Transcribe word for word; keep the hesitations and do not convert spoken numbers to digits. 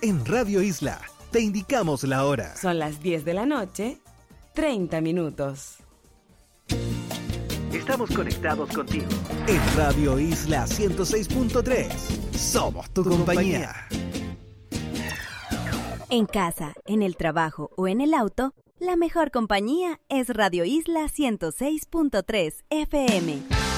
En Radio Isla te indicamos la hora. Son las diez de la noche, treinta minutos. Estamos conectados contigo. En Radio Isla ciento seis punto tres. Somos tu, tu compañía. En casa, en el trabajo o en el auto, la mejor compañía es Radio Isla ciento seis punto tres F M.